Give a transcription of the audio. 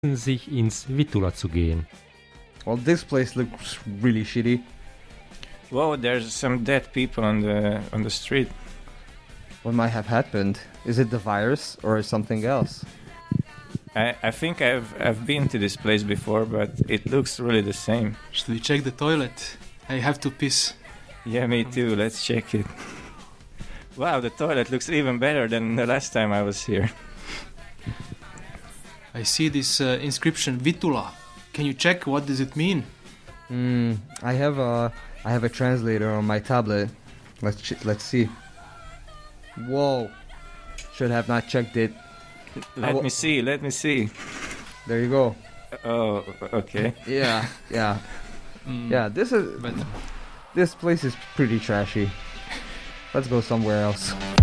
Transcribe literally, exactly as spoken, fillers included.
sich ins Vitula zu gehen. Well, this place looks really shitty. Whoa, there's some dead people on the on the street. What might have happened? Is it the virus or something else? I, I think I've I've been to this place before, but it looks really the same. Should we check the toilet? I have to piss. Yeah, me too. Let's check it. Wow, the toilet looks even better than the last time I was here. I see this uh, inscription Vitula. Can you check what does it mean? Hmm. I have a I have a translator on my tablet. Let's ch- let's see. Whoa. Should have not checked it. Let w- me see. Let me see. There you go. Oh, okay. Yeah. Yeah. Mm, Yeah. This is Better. this place is pretty trashy. Let's go somewhere else.